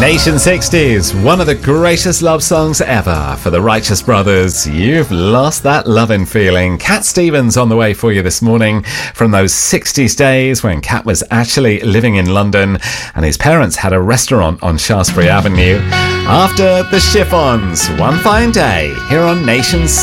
Nation 60s, one of the greatest love songs ever for the Righteous Brothers. You've lost that loving feeling. Cat Stevens on the way for you this morning from those 60s days when Cat was actually living in London and his parents had a restaurant on Shaftesbury Avenue. After the Chiffons, one fine day here on Nation